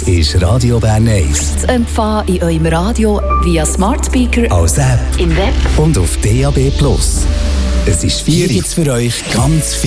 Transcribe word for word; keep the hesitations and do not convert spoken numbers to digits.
ist Radio Bern eins. Zu empfangen in eurem Radio via Smart Speaker, als App im Web und auf D A B plus. Es ist vier jetzt für euch ganz viel.